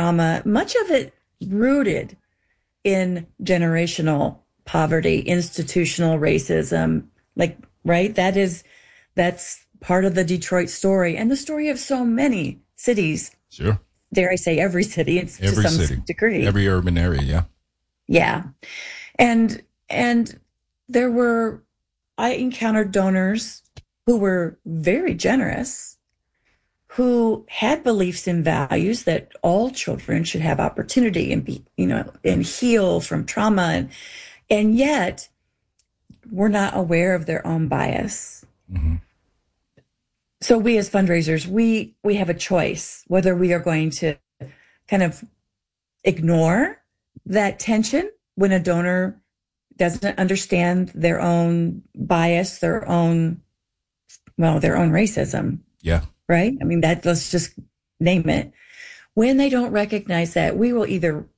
trauma, much of it rooted in generational poverty, institutional racism, like, right? That's part of the Detroit story and the story of so many cities. Sure. Dare I say every city, it's every to some city, degree. Every urban area, yeah. Yeah. And I encountered donors who were very generous, who had beliefs and values that all children should have opportunity and be, and heal from trauma. And yet we're not aware of their own bias. Mm-hmm. So we as fundraisers, we have a choice whether we are going to kind of ignore that tension when a donor doesn't understand their own bias, their own racism. Yeah. Right? I mean, let's just name it. When they don't recognize that, we will either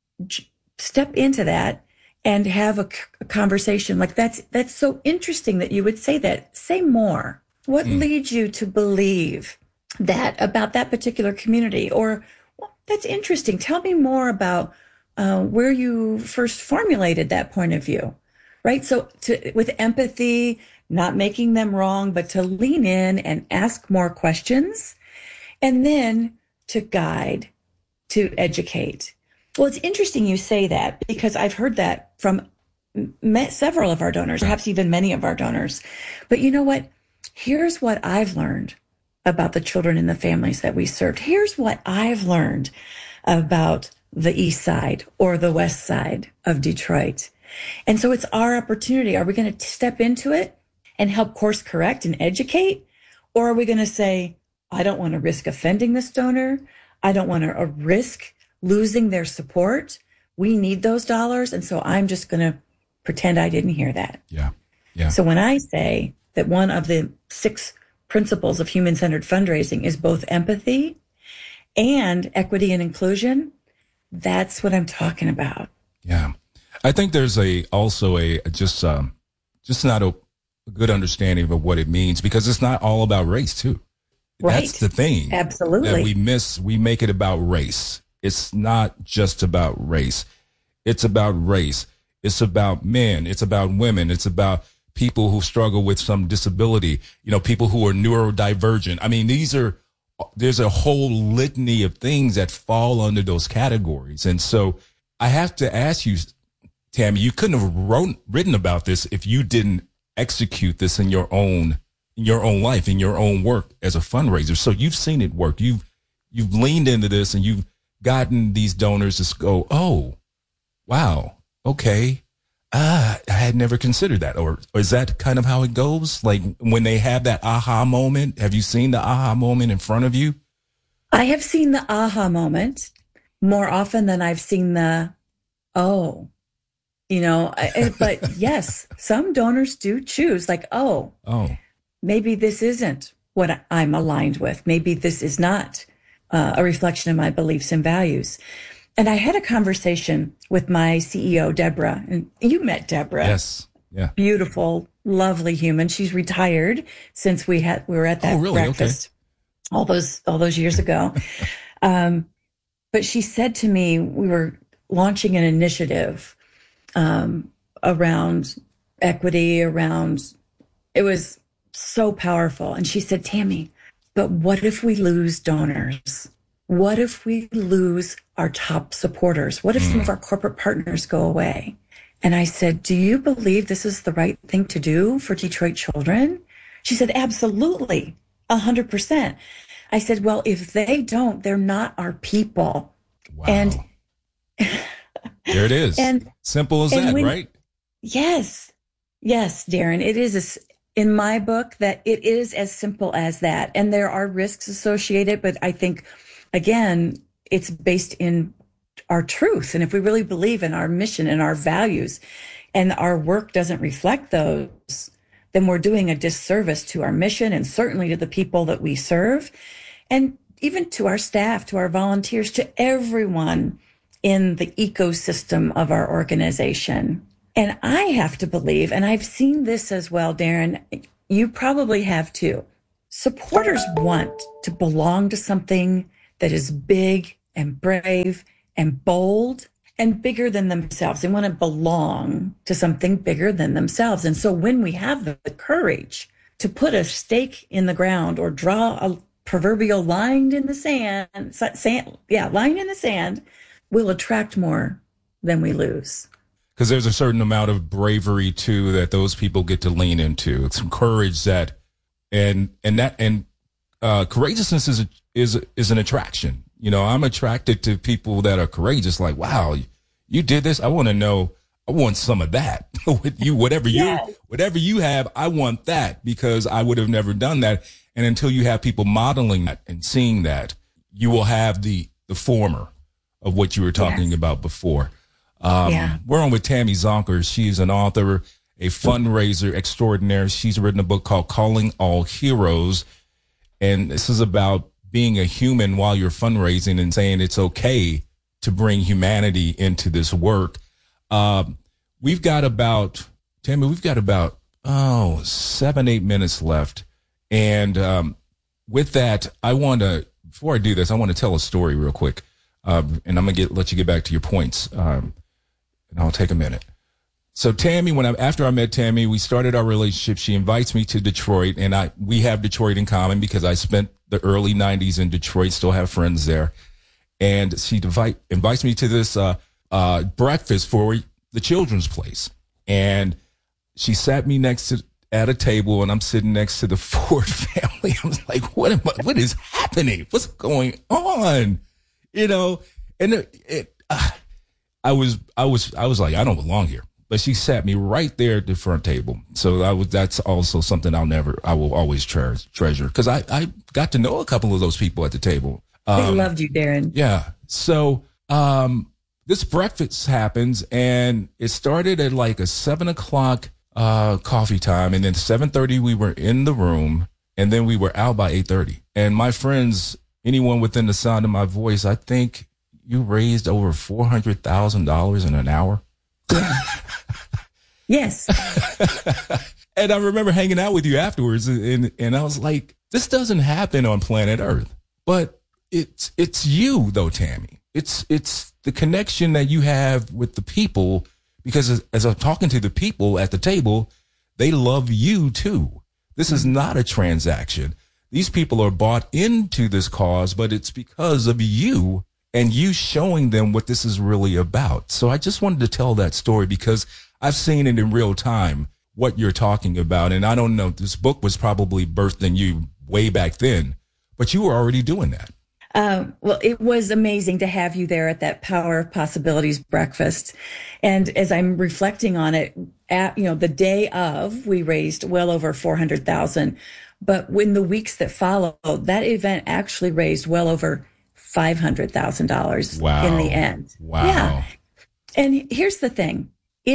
step into that and have a conversation like, that's so interesting that you would say that. Say more. What leads you to believe that about that particular community? Or, well, that's interesting. Tell me more about where you first formulated that point of view, right? So with empathy, not making them wrong, but to lean in and ask more questions, and then to guide, to educate. Well, it's interesting you say that, because I've heard that from several of our donors, perhaps even many of our donors. But you know what? Here's what I've learned about the children and the families that we served. Here's what I've learned about the East Side or the West Side of Detroit. And so it's our opportunity. Are we going to step into it and help course correct and educate? Or are we going to say, I don't want to risk offending this donor. I don't want to risk losing their support. We need those dollars. And so I'm just going to pretend I didn't hear that. Yeah. Yeah. So when I say that one of the 6 principles of human-centered fundraising is both empathy and equity and inclusion, that's what I'm talking about. Yeah. I think there's also just not a good understanding of what it means, because it's not all about race too. Right. That's the thing. Absolutely. That we miss. We make it about race. It's not just about race. It's about race. It's about men. It's about women. It's about people who struggle with some disability, people who are neurodivergent. I mean, there's a whole litany of things that fall under those categories. And so I have to ask you, Tammy, you couldn't have written about this if you didn't execute this in your own life, in your own work as a fundraiser. So you've seen it work. You've leaned into this and you've gotten these donors to go, oh, wow, okay. I had never considered that. Or is that kind of how it goes? Like when they have that aha moment, have you seen the aha moment in front of you? I have seen the aha moment more often than I've seen the, but yes, some donors do choose like, maybe this isn't what I'm aligned with. Maybe this is not a reflection of my beliefs and values. And I had a conversation with my CEO, Deborah, and you met Deborah. Yes. Yeah. Beautiful, lovely human. She's retired since we were at that breakfast all those years ago. But she said to me, we were launching an initiative around equity, it was so powerful. And she said, Tammy, but what if we lose donors? What if we lose our top supporters? What if some of our corporate partners go away? And I said, do you believe this is the right thing to do for Detroit children? She said, absolutely, 100%. I said, well, if they don't, they're not our people. Wow. And there it is. And simple as that, right? Yes, Darren. It is in my book that it is as simple as that. And there are risks associated, but I think, again, it's based in our truth. And if we really believe in our mission and our values and our work doesn't reflect those, then we're doing a disservice to our mission and certainly to the people that we serve and even to our staff, to our volunteers, to everyone in the ecosystem of our organization. And I have to believe, and I've seen this as well, Darren, you probably have too. Supporters want to belong to something that is big and brave and bold and bigger than themselves. They want to belong to something bigger than themselves. And so when we have the courage to put a stake in the ground or draw a proverbial line in the sand, line in the sand, we'll attract more than we lose. Because there's a certain amount of bravery too that those people get to lean into. It's some courage that, and courageousness is an attraction. You know, I'm attracted to people that are courageous. Like, wow, you did this. I want to know. I want some of that. With you, whatever you have, I want that, because I would have never done that. And until you have people modeling that and seeing that, you will have the former of what you were talking about before. We're on with Tammy Zonker. She's an author, a fundraiser extraordinaire. She's written a book called Calling All Heroes. And this is about being a human while you're fundraising and saying it's okay to bring humanity into this work. We've got about 7-8 minutes left. And with that, before I do this, I want to tell a story real quick. And I'm going to let you get back to your points. And I'll take a minute. So Tammy, after I met Tammy, we started our relationship. She invites me to Detroit, and we have Detroit in common because I spent the early 90s in Detroit, still have friends there. And she invites me to this breakfast for the Children's Place. And she sat me at a table, and I'm sitting next to the Ford family. I was like, what is happening? What's going on? You know, and I was like, I don't belong here. But she sat me right there at the front table. So that's also something I will always treasure, because I got to know a couple of those people at the table. They loved you, Darren. Yeah. So this breakfast happens, and it started at like a 7:00 coffee time, and then 7:30 we were in the room, and then we were out by 8:30. And my friends, anyone within the sound of my voice, I think you raised over $400,000 in an hour. Yeah. Yes. And I remember hanging out with you afterwards, and I was like, this doesn't happen on planet Earth. But it's you though, Tammy. It's the connection that you have with the people, because as I'm talking to the people at the table, they love you too. This is not a transaction. These people are bought into this cause, but it's because of you and you showing them what this is really about. So I just wanted to tell that story because I've seen it in real time, what you're talking about. And I don't know, this book was probably birthed in you way back then, but you were already doing that. Well, it was amazing to have you there at that Power of Possibilities breakfast. And as I'm reflecting on it, the day of, we raised well over 400,000. But in the weeks that followed, that event actually raised well over $500,000 in the end. Wow. Yeah. And here's the thing.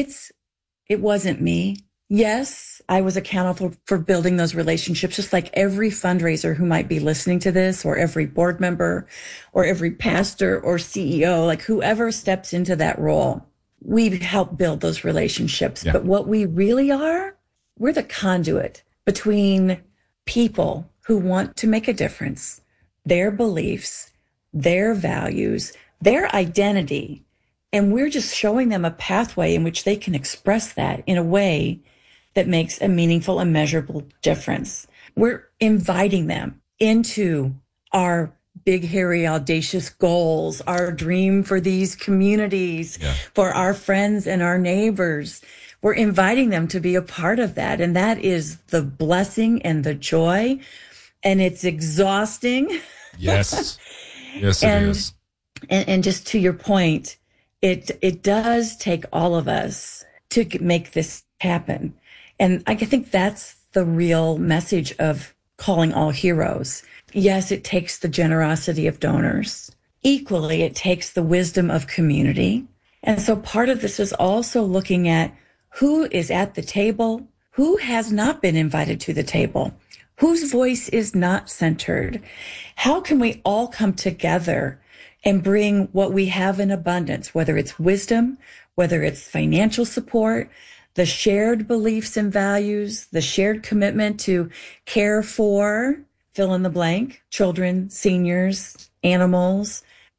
It wasn't me. Yes, I was accountable for building those relationships, just like every fundraiser who might be listening to this, or every board member, or every pastor or CEO, like whoever steps into that role. We help build those relationships. Yeah. But what we really are, we're the conduit between people who want to make a difference, their beliefs, their values, their identity. And we're just showing them a pathway in which they can express that in a way that makes a meaningful and measurable difference. We're inviting them into our big, hairy, audacious goals, our dream for these communities, for our friends and our neighbors. We're inviting them to be a part of that. And that is the blessing and the joy. And it's exhausting. Yes. Yes, it is. And just to your point, it does take all of us to make this happen. And I think that's the real message of Calling All Heroes. Yes, it takes the generosity of donors. Equally, it takes the wisdom of community. And so part of this is also looking at who is at the table, who has not been invited to the table, whose voice is not centered. How can we all come together and bring what we have in abundance, whether it's wisdom, whether it's financial support, the shared beliefs and values, the shared commitment to care for, fill in the blank, children, seniors, animals,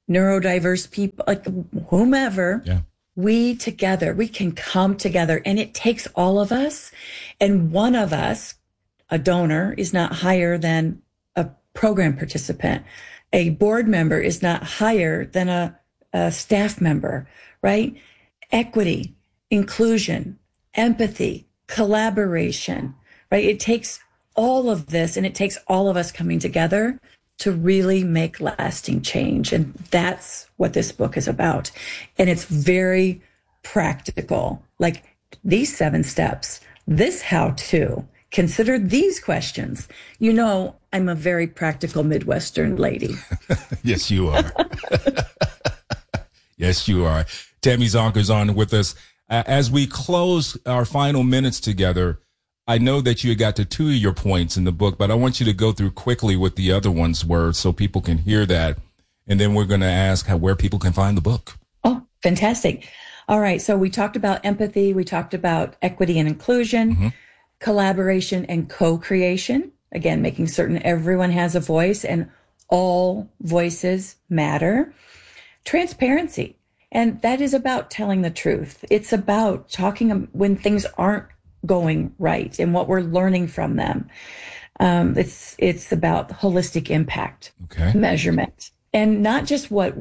neurodiverse people, like whomever, Yeah. we together, we can come together, and it takes all of us. And one of us, a donor, is not higher than a program participant. A board member is not higher than a staff member, right? Equity, inclusion, empathy, collaboration, right? It takes all of this, and it takes all of us coming together to really make lasting change. And that's what this book is about. And it's very practical, like these 7 steps, this how to, consider these questions. You know, I'm a very practical Midwestern lady. Yes, you are. Yes, you are. Tammy Zonker's on with us. As we close our final minutes together, I know that you got to 2 of your points in the book, but I want you to go through quickly what the other ones were so people can hear that. And then we're going to ask where people can find the book. Oh, fantastic. All right. So we talked about empathy. We talked about equity and inclusion, collaboration and co-creation. Again, making certain everyone has a voice and all voices matter. Transparency. And that is about telling the truth. It's about talking when things aren't going right and what we're learning from them. It's about holistic impact, measurement, and not just what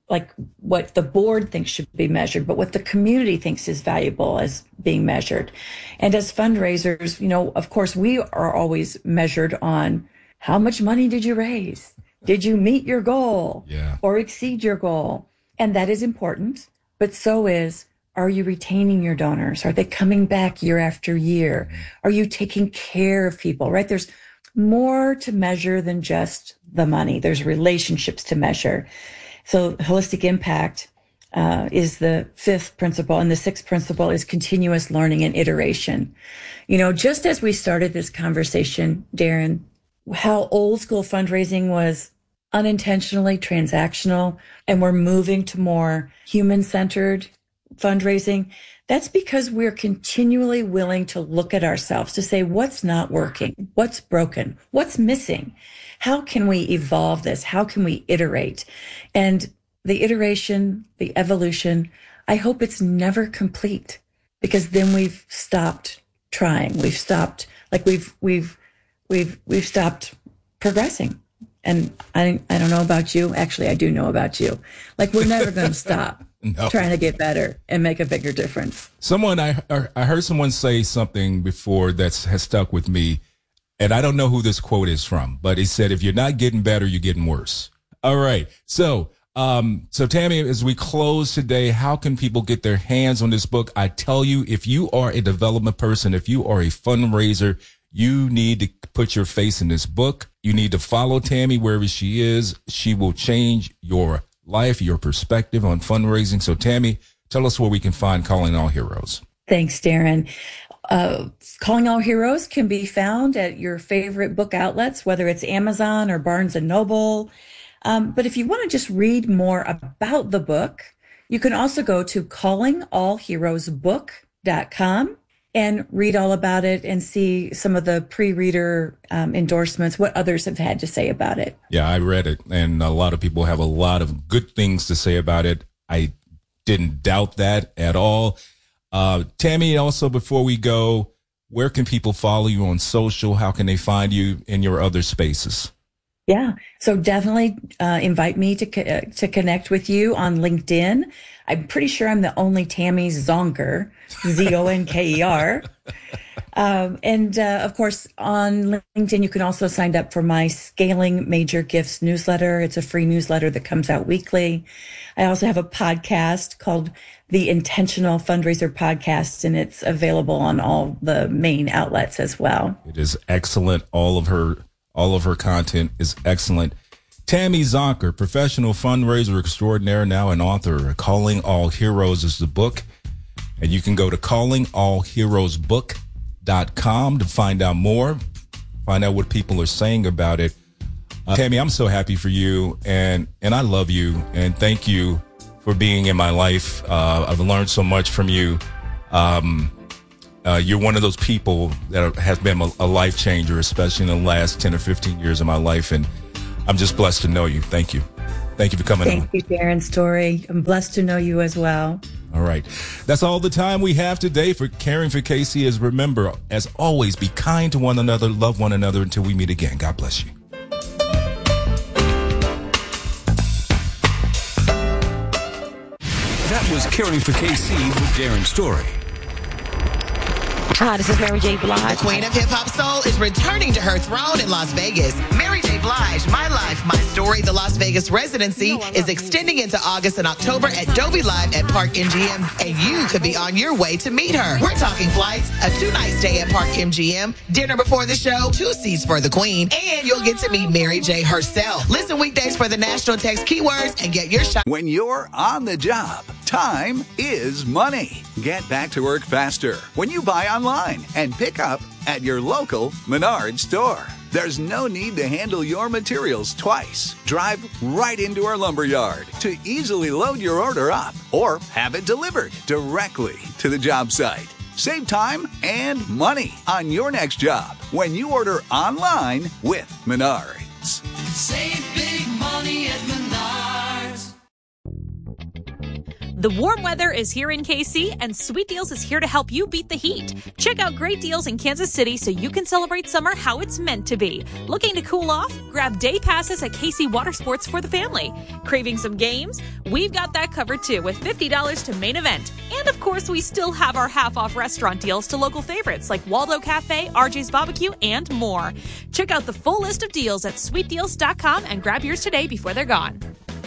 the board thinks should be measured, but what the community thinks is valuable as being measured. And as fundraisers, you know, of course, we are always measured on how much money did you raise? Did you meet your goal or exceed your goal? And that is important, but so is, are you retaining your donors? Are they coming back year after year? Are you taking care of people, right? There's more to measure than just the money. There's relationships to measure. So holistic impact is the 5th principle. And the 6th principle is continuous learning and iteration. You know, just as we started this conversation, Darren, how old school fundraising was unintentionally transactional, and we're moving to more human-centered fundraising. That's because we're continually willing to look at ourselves to say, what's not working? What's broken? What's missing? How can we evolve this? How can we iterate? And the iteration, the evolution, I hope it's never complete, because then we've stopped trying. We've stopped, we've stopped progressing. And I don't know about you. Actually, I do know about you. Like, we're never going to stop trying to get better and make a bigger difference. I heard someone say something before that has stuck with me, and I don't know who this quote is from, but he said, if you're not getting better, you're getting worse. All right. So Tammy, as we close today, how can people get their hands on this book? I tell you, if you are a development person, if you are a fundraiser, you need to put your face in this book. You need to follow Tammy wherever she is. She will change your life, your perspective on fundraising. So Tammy, tell us where we can find Calling All Heroes. Thanks, Darren. Calling All Heroes can be found at your favorite book outlets, whether it's Amazon or Barnes & Noble. But if you want to just read more about the book, you can also go to callingallheroesbook.com and read all about it and see some of the pre-reader endorsements, what others have had to say about it. Yeah, I read it, and a lot of people have a lot of good things to say about it. I didn't doubt that at all. Tammy, also, before we go, where can people follow you on social? How can they find you in your other spaces? Yeah, so definitely invite me to connect with you on LinkedIn. I'm pretty sure I'm the only Tammy Zonker, Zonker. And of course, on LinkedIn, you can also sign up for my Scaling Major Gifts newsletter. It's a free newsletter that comes out weekly. I also have a podcast called the Intentional Fundraiser Podcast, and it's available on all the main outlets as well. It is excellent. All of her content is excellent. Tammy Zonker, professional fundraiser extraordinaire, now an author. Calling All Heroes is the book. And you can go to callingallheroesbook.com to find out more, find out what people are saying about it. Tammy, I'm so happy for you, and I love you, and thank you for being in my life. I've learned so much from you. You're one of those people that has been a life changer, especially in the last 10 or 15 years of my life. And I'm just blessed to know you. Thank you. Thank you for coming on. Thank you, Darren Story. I'm blessed to know you as well. All right. That's all the time we have today for Caring for KC. As remember, as always, be kind to one another, love one another until we meet again. God bless you. That was Caring for KC with Darren Story. Hi, this is Mary J. Blige. The queen of hip-hop soul is returning to her throne in Las Vegas. Mary J. Blige, My Life, My Story. The Las Vegas residency is extending into August and October at Dolby Live at Park MGM, and you could be on your way to meet her. We're talking flights, a 2-night stay at Park MGM, dinner before the show, 2 seats for the queen, and you'll get to meet Mary J. herself. Listen weekdays for the national text keywords and get your shot. When you're on the job, time is money. Get back to work faster when you buy online and pick up at your local Menards store. There's no need to handle your materials twice. Drive right into our lumberyard to easily load your order up or have it delivered directly to the job site. Save time and money on your next job when you order online with Menards. Save big money at Menards. The warm weather is here in KC, and Sweet Deals is here to help you beat the heat. Check out great deals in Kansas City so you can celebrate summer how it's meant to be. Looking to cool off? Grab day passes at KC Water Sports for the family. Craving some games? We've got that covered too with $50 to main event. And of course, we still have our half-off restaurant deals to local favorites like Waldo Cafe, RJ's Barbecue, and more. Check out the full list of deals at sweetdeals.com and grab yours today before they're gone.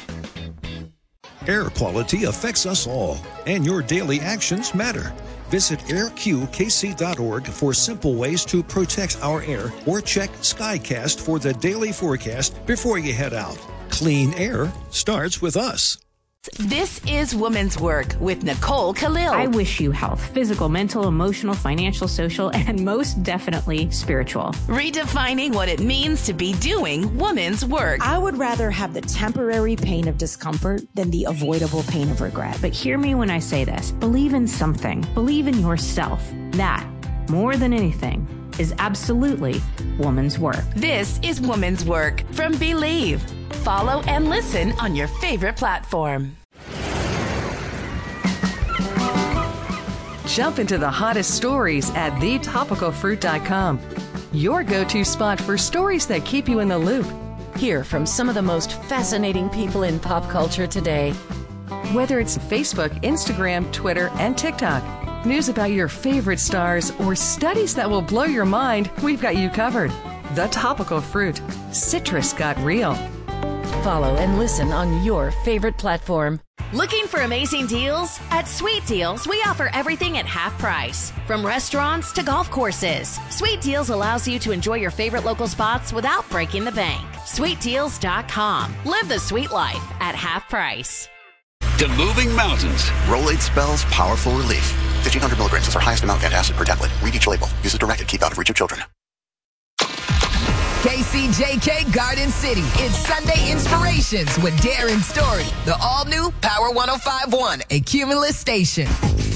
Air quality affects us all, and your daily actions matter. Visit airqkc.org for simple ways to protect our air, or check Skycast for the daily forecast before you head out. Clean air starts with us. This is Woman's Work with Nicole Khalil. I wish you health, physical, mental, emotional, financial, social, and most definitely spiritual. Redefining what it means to be doing woman's work. I would rather have the temporary pain of discomfort than the avoidable pain of regret. But hear me when I say this. Believe in something. Believe in yourself. That, more than anything, is absolutely woman's work. This is Woman's Work from Believe. Follow and listen on your favorite platform. Jump into the hottest stories at thetopicalfruit.com. Your go-to spot for stories that keep you in the loop. Hear from some of the most fascinating people in pop culture today. Whether it's Facebook, Instagram, Twitter, and TikTok, news about your favorite stars, or studies that will blow your mind, we've got you covered. The Topical Fruit. Citrus got real. Follow and listen on your favorite platform. Looking for amazing deals? At Sweet Deals, we offer everything at half price. From restaurants to golf courses, Sweet Deals allows you to enjoy your favorite local spots without breaking the bank. SweetDeals.com. Live the sweet life at half price. To moving mountains. Rolade spells powerful relief. 1,500 milligrams is our highest amount of antacid per tablet. Read each label. Use as directed. Keep out of reach of children. KCJK Garden City. It's Sunday Inspirations with Darren Story. The all-new Power 105.1 at Cumulus Station.